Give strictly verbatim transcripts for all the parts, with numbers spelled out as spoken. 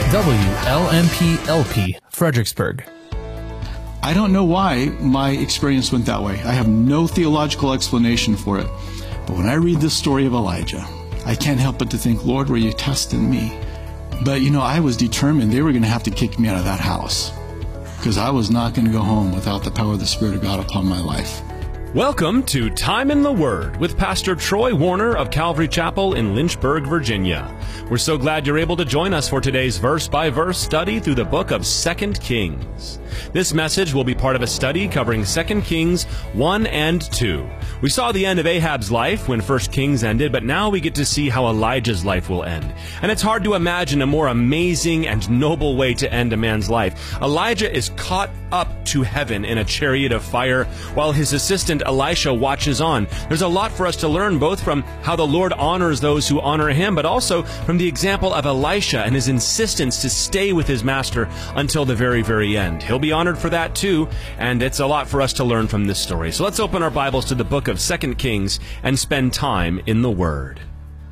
W L M P L P, Fredericksburg. I don't know why my experience went that way. I have no theological explanation for it. But when I read this story of Elijah, I can't help but to think, Lord, were you testing me? But, you know, I was determined they were going to have to kick me out of that house because I was not going to go home without the power of the Spirit of God upon my life. Welcome to Time in the Word with Pastor Troy Warner of Calvary Chapel in Lynchburg, Virginia. We're so glad you're able to join us for today's verse-by-verse study through the book of Second Kings. This message will be part of a study covering Second Kings one and two. We saw the end of Ahab's life when First Kings ended, but now we get to see how Elijah's life will end. And it's hard to imagine a more amazing and noble way to end a man's life. Elijah is caught up to heaven in a chariot of fire while his assistant Elisha watches on. There's a lot for us to learn, both from how the Lord honors those who honor him, but also from the example of Elisha and his insistence to stay with his master until the very, very end. He'll be honored for that too, and it's a lot for us to learn from this story. So let's open our Bibles to the book of Second Kings and spend time in the Word.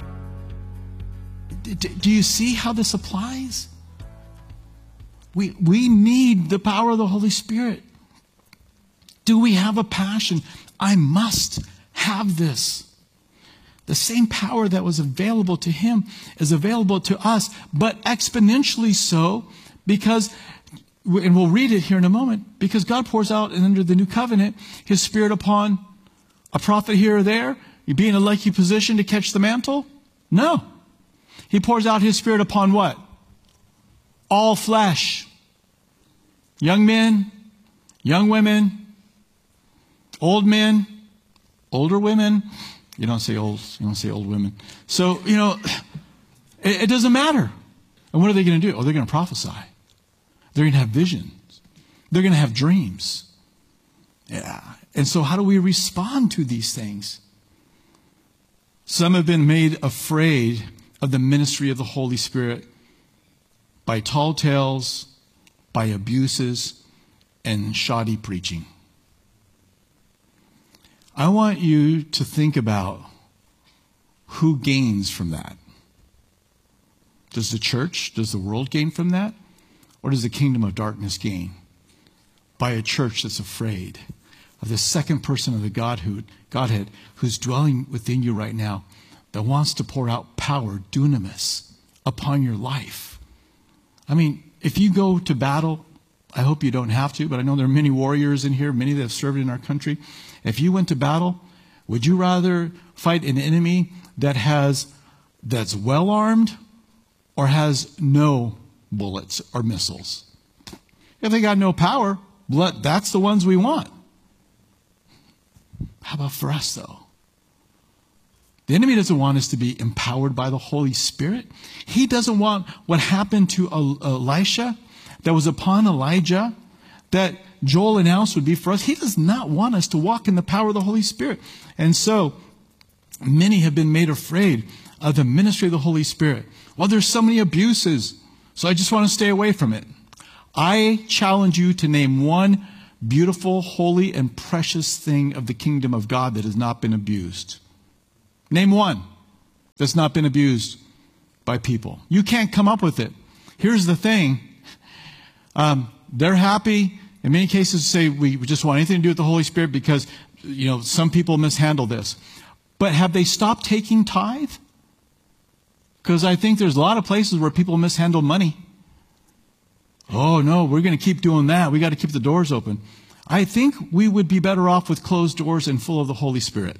Do you see how this applies? We, we need the power of the Holy Spirit. Do we have a passion? I must have this. The same power that was available to him is available to us, but exponentially so, because, and we'll read it here in a moment, because God pours out under the new covenant his Spirit upon a prophet here or there. You be in a lucky position to catch the mantle? No. He pours out his Spirit upon what? All flesh. Young men, young women, old men, older women. You don't say old, you don't say old women. So, you know, it, it doesn't matter. And what are they going to do? Oh, they're going to prophesy. They're going to have visions. They're going to have dreams. Yeah. And so how do we respond to these things? Some have been made afraid of the ministry of the Holy Spirit by tall tales, by abuses, and shoddy preaching. I want you to think about who gains from that. Does the church, does the world gain from that? Or does the kingdom of darkness gain by a church that's afraid of the second person of the Godhood, Godhead who's dwelling within you right now, that wants to pour out power, dunamis, upon your life? I mean, if you go to battle, I hope you don't have to, but I know there are many warriors in here, many that have served in our country. If you went to battle, would you rather fight an enemy that has that's well armed or has no bullets or missiles? If they got no power, that's the ones we want. How about for us, though? The enemy doesn't want us to be empowered by the Holy Spirit. He doesn't want what happened to Elisha, that was upon Elijah, that Joel announced would be for us. He does not want us to walk in the power of the Holy Spirit. And so, many have been made afraid of the ministry of the Holy Spirit. Well, there's so many abuses, so I just want to stay away from it. I challenge you to name one beautiful, holy, and precious thing of the kingdom of God that has not been abused. Name one that's not been abused by people. You can't come up with it. Here's the thing. Um, they're happy in many cases to say we just want anything to do with the Holy Spirit because, you know, some people mishandle this. But have they stopped taking tithe? Because I think there's a lot of places where people mishandle money. Oh, no, we're going to keep doing that. We got to keep the doors open. I think we would be better off with closed doors and full of the Holy Spirit.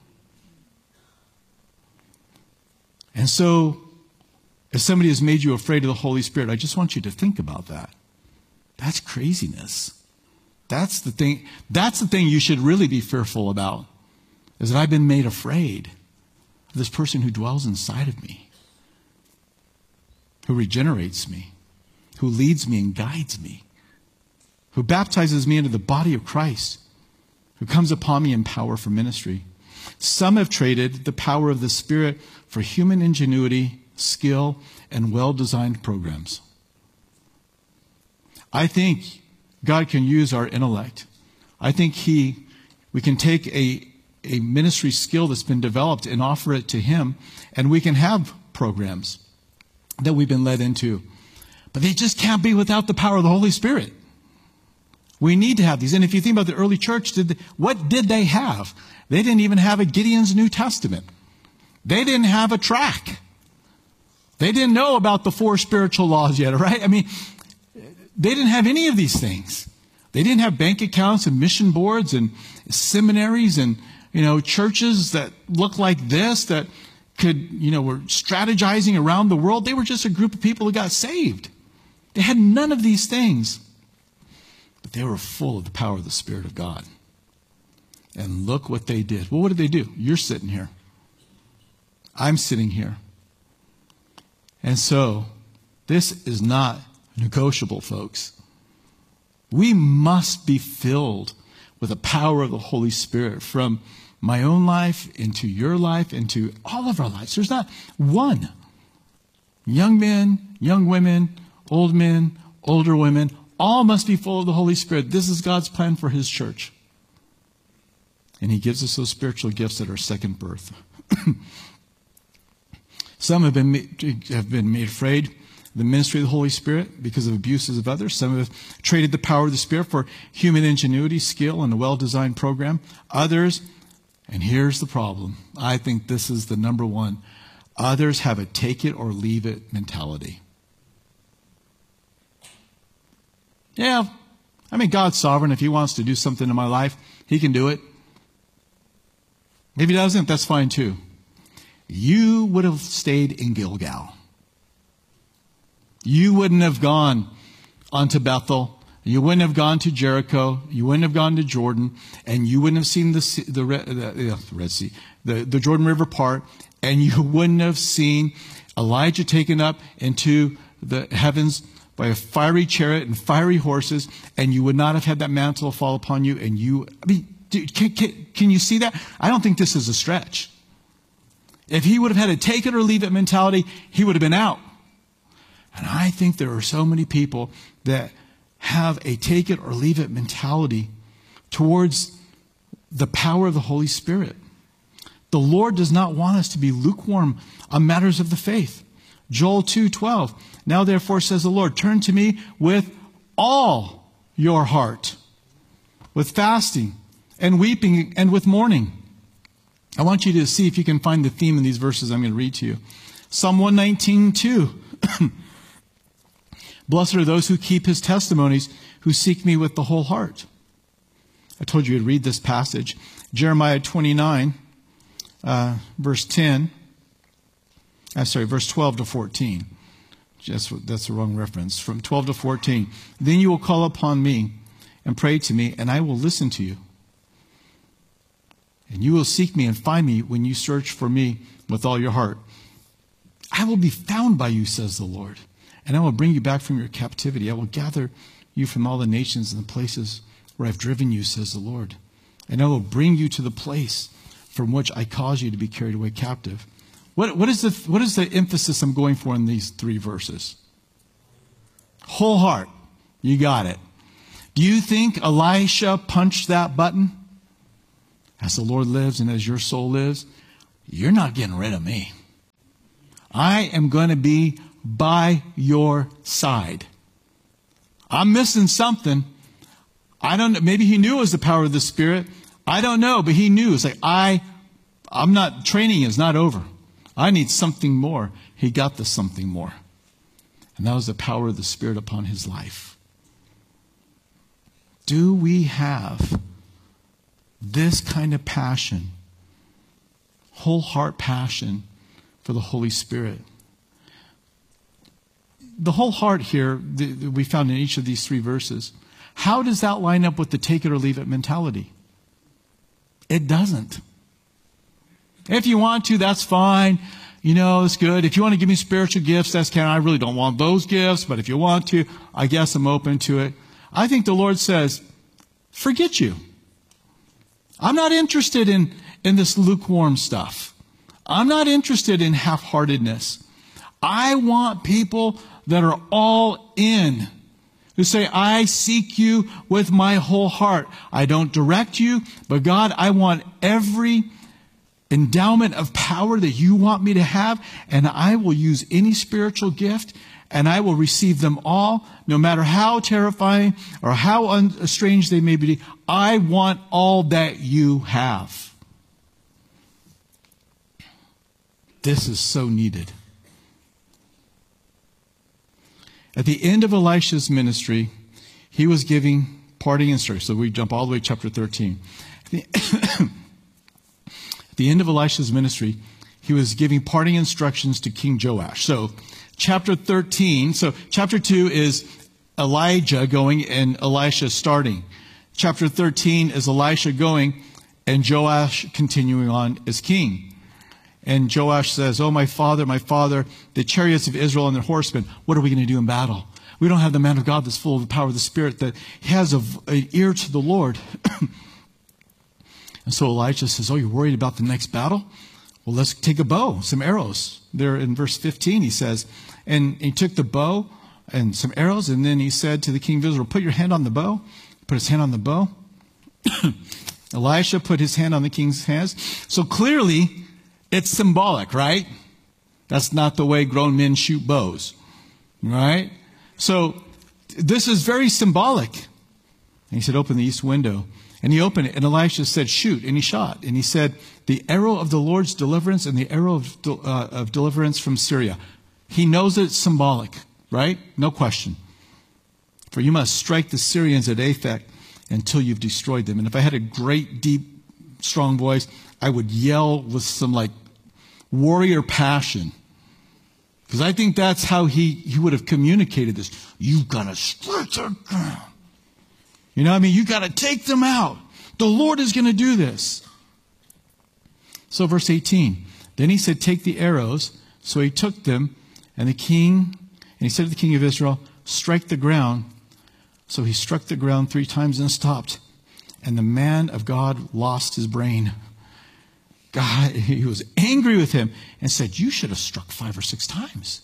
And so, if somebody has made you afraid of the Holy Spirit, I just want you to think about that. That's craziness. That's the thing. That's the thing you should really be fearful about, is that I've been made afraid of this person who dwells inside of me, who regenerates me, who leads me and guides me, who baptizes me into the body of Christ, who comes upon me in power for ministry. Some have traded the power of the Spirit for human ingenuity, skill, and well-designed programs. I think God can use our intellect. I think he, we can take a, a ministry skill that's been developed and offer it to him, and we can have programs that we've been led into. But they just can't be without the power of the Holy Spirit. We need to have these. And if you think about the early church, did they, what did they have? They didn't even have a Gideon's New Testament. They didn't have a track. They didn't know about the four spiritual laws yet, right? I mean, they didn't have any of these things. They didn't have bank accounts and mission boards and seminaries and, you know, churches that looked like this that could, you know, were strategizing around the world. They were just a group of people who got saved. They had none of these things. But they were full of the power of the Spirit of God. And look what they did. Well, what did they do? You're sitting here. I'm sitting here. And so, this is not negotiable, folks. We must be filled with the power of the Holy Spirit from my own life into your life, into all of our lives. There's not one. Young men, young women, old men, older women, all must be full of the Holy Spirit. This is God's plan for His church. And He gives us those spiritual gifts at our second birth. Some have been, have been made afraid of the ministry of the Holy Spirit because of abuses of others. Some have traded the power of the Spirit for human ingenuity, skill, and a well-designed program. Others, and here's the problem, I think this is the number one, others have a take it or leave it mentality. Yeah, I mean, God's sovereign. If He wants to do something in my life, He can do it. If He doesn't, that's fine too. You would have stayed in Gilgal. You wouldn't have gone onto Bethel. You wouldn't have gone to Jericho. You wouldn't have gone to Jordan. And you wouldn't have seen the, sea, the, the, the Red Sea, the, the Jordan River part. And you wouldn't have seen Elijah taken up into the heavens by a fiery chariot and fiery horses. And you would not have had that mantle fall upon you. And you, I mean, can, can, can you see that? I don't think this is a stretch. If he would have had a take it or leave it mentality, he would have been out. And I think there are so many people that have a take it or leave it mentality towards the power of the Holy Spirit. The Lord does not want us to be lukewarm on matters of the faith. Joel two twelve. Now therefore, says the Lord, turn to me with all your heart, with fasting and weeping and with mourning. I want you to see if you can find the theme in these verses I'm going to read to you. Psalm one nineteen two. Blessed are those who keep His testimonies, who seek me with the whole heart. I told you to read this passage. Jeremiah twenty-nine, uh, verse ten. I'm sorry, verse twelve to fourteen. Just, that's the wrong reference. From twelve to fourteen. Then you will call upon me and pray to me, and I will listen to you. And you will seek me and find me when you search for me with all your heart. I will be found by you, says the Lord. And I will bring you back from your captivity. I will gather you from all the nations and the places where I've driven you, says the Lord. And I will bring you to the place from which I caused you to be carried away captive. What, what, is the, what is the emphasis I'm going for in these three verses? Whole heart. You got it. Do you think Elisha punched that button? As the Lord lives and as your soul lives, you're not getting rid of me. I am going to be by your side. I'm missing something. I don't know. Maybe he knew it was the power of the Spirit. I don't know, but he knew. It's like, I, I'm not, training is not over. I need something more. He got the something more. And that was the power of the Spirit upon his life. Do we have this kind of passion, whole heart passion for the Holy Spirit? The whole heart here that we found in each of these three verses, how does that line up with the take it or leave it mentality? It doesn't. If you want to, that's fine. You know, it's good. If you want to give me spiritual gifts, that's kind of, I really don't want those gifts, but if you want to, I guess I'm open to it. I think the Lord says, forget you. I'm not interested in, in this lukewarm stuff. I'm not interested in half-heartedness. I want people that are all in, who say, I seek you with my whole heart. I don't direct you, but God, I want every endowment of power that you want me to have, and I will use any spiritual gift and I will receive them all, no matter how terrifying or how un- strange they may be. I want all that you have. This is so needed. At the end of Elisha's ministry, he was giving parting instructions. So we jump all the way to chapter thirteen. At the, at the end of Elisha's ministry, he was giving parting instructions to King Joash. So chapter thirteen, so chapter two is Elijah going and Elisha starting. Chapter thirteen is Elisha going and Joash continuing on as king. And Joash says, oh, my father, my father, the chariots of Israel and their horsemen, what are we going to do in battle? We don't have the man of God that's full of the power of the Spirit, that has a, an ear to the Lord. And so Elijah says, oh, you're worried about the next battle? Well, let's take a bow, some arrows. There in verse fifteen, he says, and he took the bow and some arrows, and then he said to the king of Israel, put your hand on the bow. Put his hand on the bow. Elisha put his hand on the king's hands. So clearly, it's symbolic, right? That's not the way grown men shoot bows, right? So this is very symbolic. And he said, open the east window. And he opened it, and Elisha said, shoot. And he shot. And he said, the arrow of the Lord's deliverance and the arrow of, uh, of deliverance from Syria. He knows it's symbolic, right? No question. For you must strike the Syrians at Aphek until you've destroyed them. And if I had a great, deep, strong voice, I would yell with some like warrior passion. Because I think that's how he, he would have communicated this. You've got to strike their ground. You know what I mean? You've got to take them out. The Lord is going to do this. So verse eighteen. Then he said, take the arrows. So he took them, and the king, and he said to the king of Israel, strike the ground. So he struck the ground three times and stopped. And the man of God lost his brain. God, he was angry with him and said, you should have struck five or six times.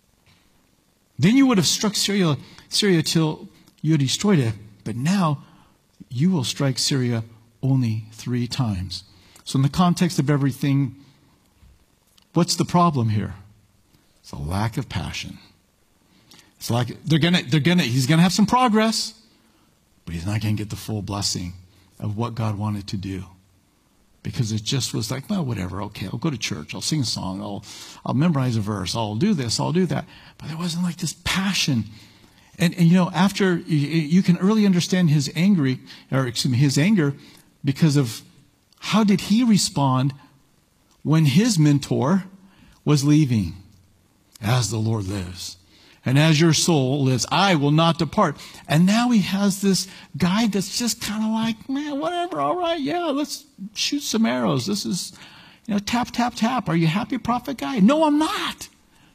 Then you would have struck Syria, Syria till you had destroyed it. But now you will strike Syria only three times. So in the context of everything, what's the problem here? It's a lack of passion. It's like they're gonna, they're gonna, he's gonna have some progress, but he's not gonna get the full blessing of what God wanted to do. Because it just was like, well, whatever, okay, I'll go to church, I'll sing a song, I'll, I'll memorize a verse, I'll do this, I'll do that. But there wasn't like this passion. And, and you know, after, you, you can really understand his angry, or excuse me, his anger, because of how did he respond when his mentor was leaving? As the Lord lives, and as your soul lives, I will not depart. And now he has this guy that's just kind of like, man, whatever, all right, yeah, let's shoot some arrows. This is, you know, tap, tap, tap. Are you happy, prophet guy? No, I'm not.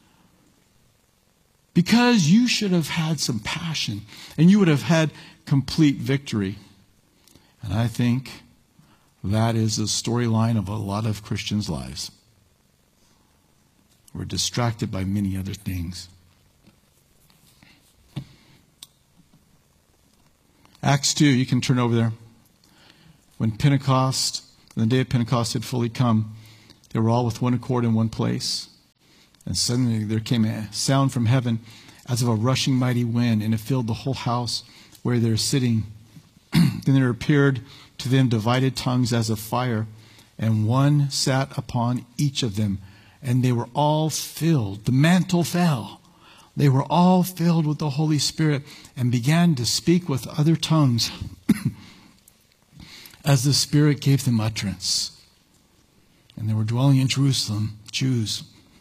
Because you should have had some passion, and you would have had complete victory. And I think that is the storyline of a lot of Christians' lives. We're distracted by many other things. Acts two, you can turn over there. When Pentecost, when the day of Pentecost had fully come, they were all with one accord in one place. And suddenly there came a sound from heaven as of a rushing mighty wind, and it filled the whole house where they were sitting. Then there appeared to them divided tongues as of fire, and one sat upon each of them. And they were all filled. The mantle fell. They were all filled with the Holy Spirit and began to speak with other tongues as the Spirit gave them utterance. And they were dwelling in Jerusalem, Jews.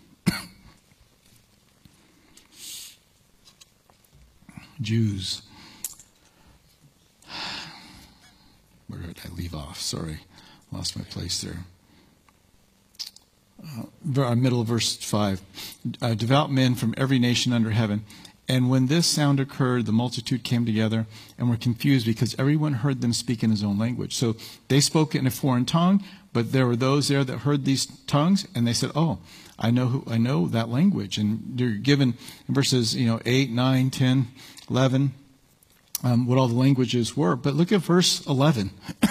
Jews. Where did I leave off? Sorry, lost my place there. Uh, middle of verse five. Uh, devout men from every nation under heaven. And when this sound occurred, the multitude came together and were confused because everyone heard them speak in his own language. So they spoke in a foreign tongue, but there were those there that heard these tongues, and they said, "Oh, I know who I know that language." And they're given in verses, you know, eight, nine, ten, eleven, um, what all the languages were. But look at verse eleven.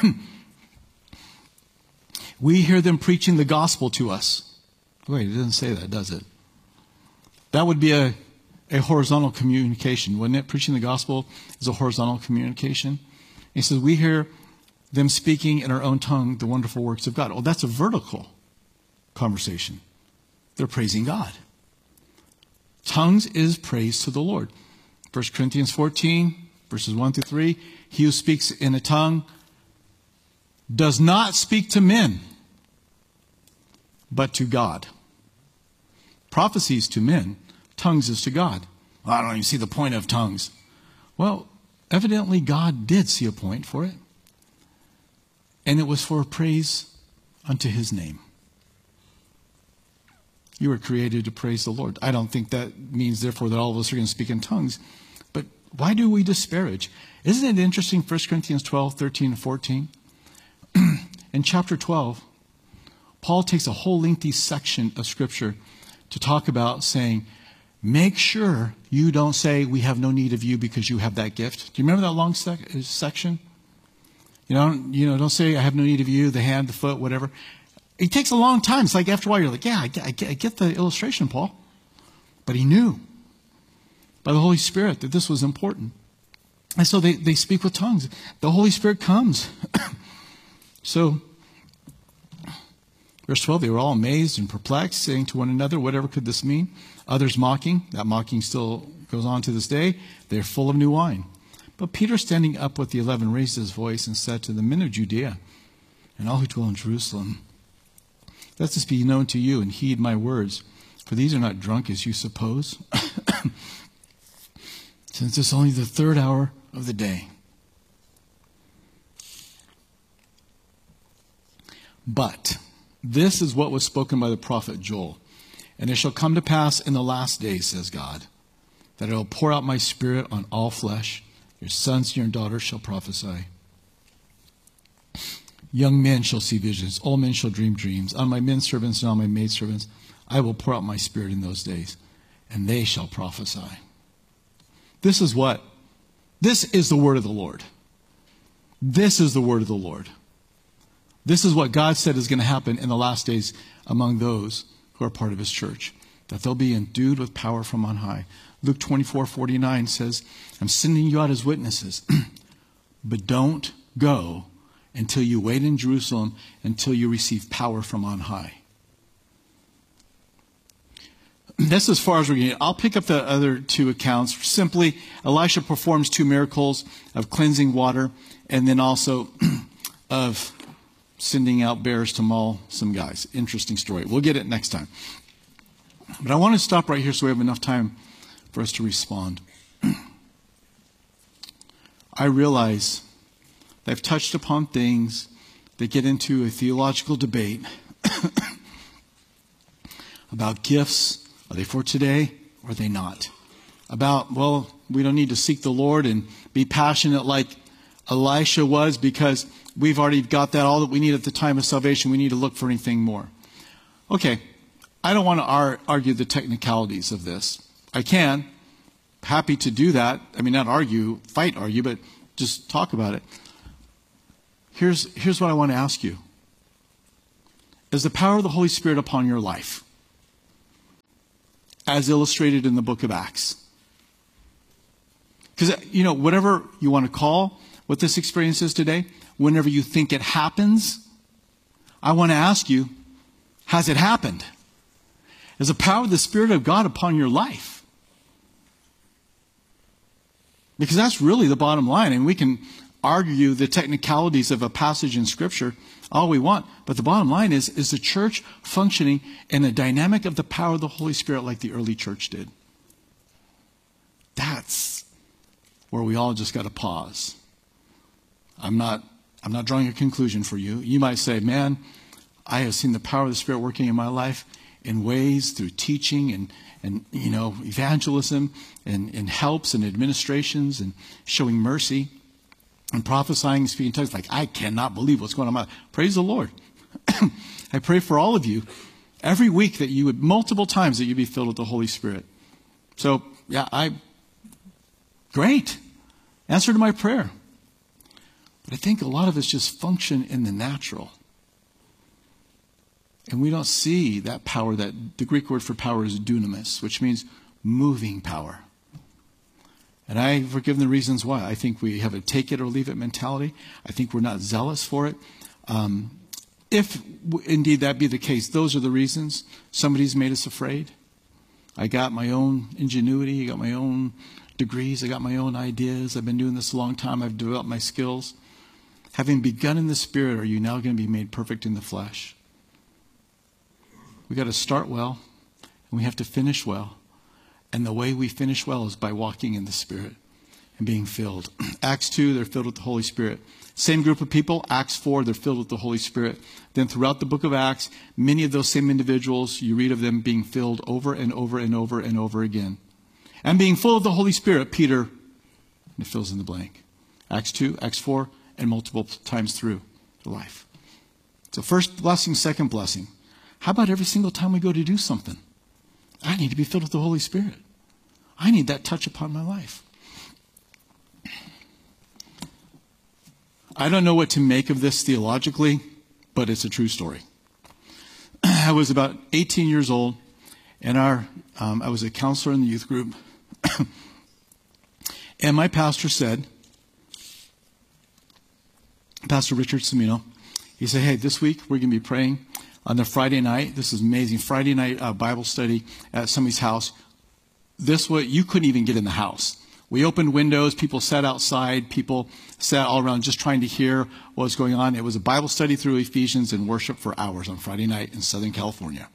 We hear them preaching the gospel to us. Wait, it doesn't say that, does it? That would be a a horizontal communication, wasn't it? Preaching the gospel is a horizontal communication. He says, we hear them speaking in our own tongue the wonderful works of God. Oh, that's a vertical conversation. They're praising God. Tongues is praise to the Lord. First Corinthians fourteen, verses one through three. He who speaks in a tongue does not speak to men, but to God. Prophecy is to men. Tongues is to God. Well, I don't even see the point of tongues. Well, evidently God did see a point for it. And it was for praise unto his name. You were created to praise the Lord. I don't think that means, therefore, that all of us are going to speak in tongues. But why do we disparage? Isn't it interesting, First Corinthians twelve, thirteen, and fourteen? In chapter twelve, Paul takes a whole lengthy section of Scripture to talk about saying, make sure you don't say, we have no need of you because you have that gift. Do you remember that long sec- section? You know, you know, don't say, I have no need of you, the hand, the foot, whatever. It takes a long time. It's like after a while, you're like, yeah, I get, I get, I get the illustration, Paul. But he knew by the Holy Spirit that this was important. And so they, they speak with tongues. The Holy Spirit comes. So, verse twelve, they were all amazed and perplexed, saying to one another, whatever could this mean? Others mocking. That mocking still goes on to this day. They're full of new wine. But Peter, standing up with the eleven, raised his voice and said to the men of Judea and all who dwell in Jerusalem, let this be known to you, and heed my words, for these are not drunk as you suppose, since it's only the third hour of the day. But this is what was spoken by the prophet Joel. And it shall come to pass in the last days, says God, that I will pour out my spirit on all flesh. Your sons and your daughters shall prophesy. Young men shall see visions. Old men shall dream dreams. On my men servants and on my maid servants, I will pour out my spirit in those days, and they shall prophesy. This is what? This is the word of the Lord. This is the word of the Lord. This is what God said is going to happen in the last days among those who are part of his church, that they'll be endued with power from on high. Luke twenty-four forty-nine says, I'm sending you out as witnesses, but don't go until you wait in Jerusalem until you receive power from on high. That's as far as we're getting. I'll pick up the other two accounts. Simply, Elisha performs two miracles of cleansing water and then also of sending out bears to maul some guys. Interesting story. We'll get it next time. But I want to stop right here so we have enough time for us to respond. I realize that I've touched upon things that get into a theological debate about gifts. Are they for today or are they not? About, well, we don't need to seek the Lord and be passionate like Elisha was because we've already got that, all that we need at the time of salvation. We need to look for anything more. Okay, I don't want to ar- argue the technicalities of this. I can. Happy to do that. I mean, not argue, fight argue, but just talk about it. Here's, here's what I want to ask you. Is the power of the Holy Spirit upon your life, as illustrated in the book of Acts? Because, you know, whatever you want to call what this experience is today, whenever you think it happens, I want to ask you, has it happened? Is the power of the Spirit of God upon your life? Because that's really the bottom line. And we can argue the technicalities of a passage in Scripture all we want. But the bottom line is, is the church functioning in a dynamic of the power of the Holy Spirit like the early church did? That's where we all just got to pause. I'm not, I'm not drawing a conclusion for you. You might say, man, I have seen the power of the Spirit working in my life in ways through teaching and, and you know, evangelism and, and helps and administrations and showing mercy and prophesying and speaking in tongues. Like, I cannot believe what's going on. Praise the Lord. I pray for all of you every week that you would, multiple times, that you be filled with the Holy Spirit. So, yeah, I, great. Answer to my prayer. But I think a lot of us just function in the natural. And we don't see that power. That the Greek word for power is dunamis, which means moving power. And I've given the reasons why. I think we have a take it or leave it mentality. I think we're not zealous for it. Um, if indeed that be the case, those are the reasons. Somebody's made us afraid. I got my own ingenuity. I got my own degrees. I got my own ideas. I've been doing this a long time. I've developed my skills. Having begun in the Spirit, are you now going to be made perfect in the flesh? We got to start well, and we have to finish well. And the way we finish well is by walking in the Spirit and being filled. Acts two, they're filled with the Holy Spirit. Same group of people. Acts four, they're filled with the Holy Spirit. Then throughout the book of Acts, many of those same individuals, you read of them being filled over and over and over and over again. And being full of the Holy Spirit, Peter, and it fills in the blank. Acts two, Acts four, and multiple times through the life. So first blessing, second blessing. How about every single time we go to do something? I need to be filled with the Holy Spirit. I need that touch upon my life. I don't know what to make of this theologically, but it's a true story. I was about eighteen years old, and our um, I was a counselor in the youth group. And my pastor said, Pastor Richard Semino, he said, hey, this week we're going to be praying on the Friday night. This is amazing. Friday night uh, Bible study at somebody's house. This way, you couldn't even get in the house. We opened windows. People sat outside. People sat all around just trying to hear what was going on. It was a Bible study through Ephesians and worship for hours on Friday night in Southern California.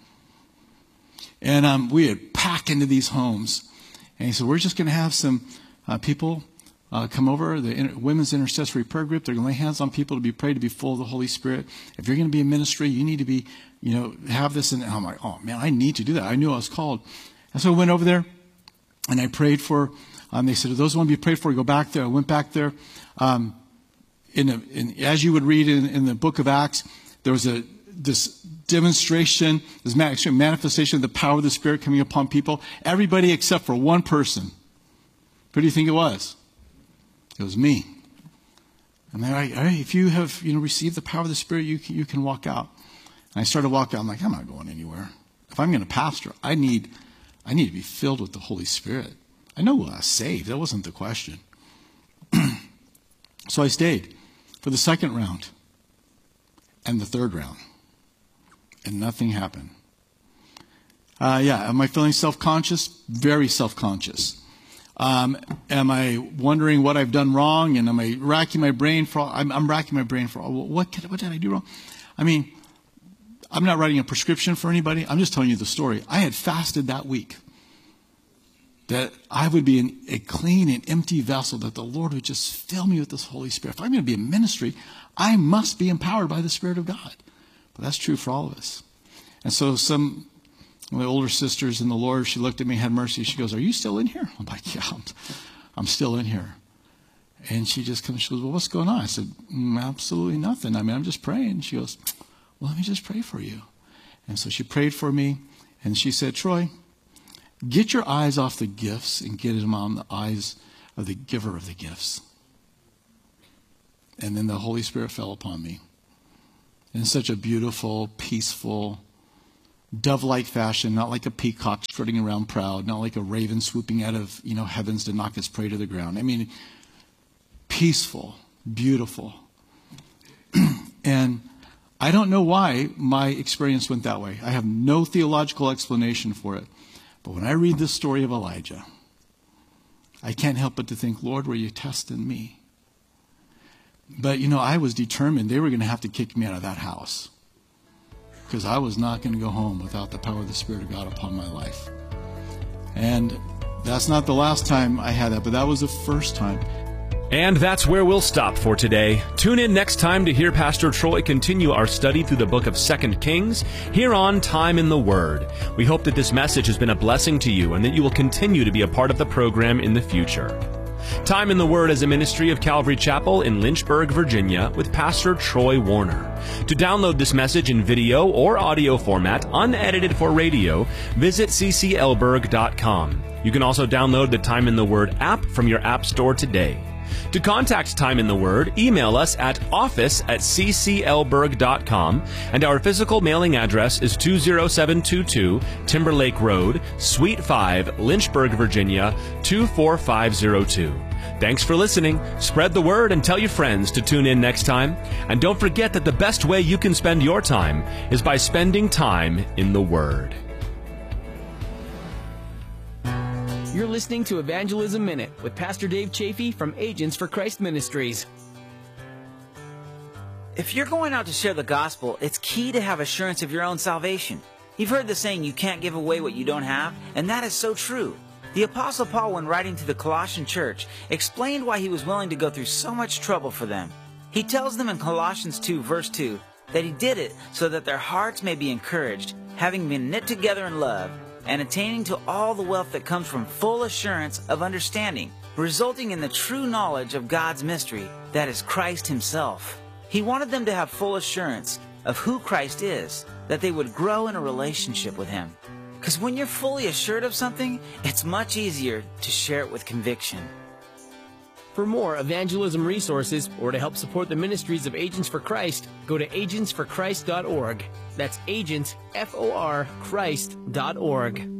And um, we would pack into these homes. And he said, we're just going to have some uh, people uh, come over, the inter- Women's Intercessory Prayer Group. They're going to lay hands on people to be prayed to be full of the Holy Spirit. If you're going to be in ministry, you need to be, you know, have this. And I'm like, oh, man, I need to do that. I knew I was called. And so I went over there, and I prayed for, um, they said, those who want to be prayed for, go back there. I went back there. Um, in, a, in As you would read in, in the book of Acts, there was a this demonstration, this manifestation of the power of the Spirit coming upon people. Everybody except for one person. Who do you think it was? It was me. And they're like, all right, if you have, you know, received the power of the Spirit, you can, you can walk out. And I started walking out. I'm like, I'm not going anywhere. If I'm going to pastor, I need, I need to be filled with the Holy Spirit. I know I was saved. That wasn't the question. So I stayed for the second round and the third round. And nothing happened. Uh, yeah, am I feeling self-conscious? Very self-conscious. Um, am I wondering what I've done wrong? And am I racking my brain for all, I'm, I'm racking my brain for all, what, could, what did I do wrong? I mean, I'm not writing a prescription for anybody. I'm just telling you the story. I had fasted that week that I would be in a clean and empty vessel, that the Lord would just fill me with this Holy Spirit. If I'm going to be in ministry, I must be empowered by the Spirit of God. But that's true for all of us. And so some of my older sisters in the Lord, she looked at me, had mercy. She goes, are you still in here? I'm like, yeah, I'm, I'm still in here. And she just comes, she goes, well, what's going on? I said, mm, absolutely nothing. I mean, I'm just praying. She goes, well, let me just pray for you. And so she prayed for me, and she said, Troy, get your eyes off the gifts and get them on the eyes of the giver of the gifts. And then the Holy Spirit fell upon me in such a beautiful, peaceful, dove-like fashion, not like a peacock strutting around proud, not like a raven swooping out of, you know, heavens to knock its prey to the ground. I mean, peaceful, beautiful. And I don't know why my experience went that way. I have no theological explanation for it. But when I read this story of Elijah, I can't help but to think, Lord, were you testing me? But, you know, I was determined they were going to have to kick me out of that house, because I was not going to go home without the power of the Spirit of God upon my life. And that's not the last time I had that, but that was the first time. And that's where we'll stop for today. Tune in next time to hear Pastor Troy continue our study through the book of Second Kings here on Time in the Word. We hope that this message has been a blessing to you and that you will continue to be a part of the program in the future. Time in the Word is a ministry of Calvary Chapel in Lynchburg, Virginia, with Pastor Troy Warner. To download this message in video or audio format, unedited for radio, visit c c elberg dot com. You can also download the Time in the Word app from your app store today. To contact Time in the Word, email us at office at c c l berg dot com, and our physical mailing address is two oh seven two two Timberlake Road, Suite five, Lynchburg, Virginia, two four five zero two. Thanks for listening. Spread the word and tell your friends to tune in next time. And don't forget that the best way you can spend your time is by spending time in the Word. You're listening to Evangelism Minute with Pastor Dave Chafee from Agents for Christ Ministries. If you're going out to share the gospel, it's key to have assurance of your own salvation. You've heard the saying, you can't give away what you don't have, and that is so true. The Apostle Paul, when writing to the Colossian church, explained why he was willing to go through so much trouble for them. He tells them in Colossians two, verse two, that he did it so that their hearts may be encouraged, having been knit together in love, and attaining to all the wealth that comes from full assurance of understanding, resulting in the true knowledge of God's mystery, that is Christ himself. He wanted them to have full assurance of who Christ is, that they would grow in a relationship with him. Because when you're fully assured of something, it's much easier to share it with conviction. For more evangelism resources or to help support the ministries of Agents for Christ, go to agents for christ dot org. That's agents, F O R, Christ dot org.